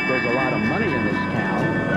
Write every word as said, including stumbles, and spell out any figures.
there's a lot of money in this town.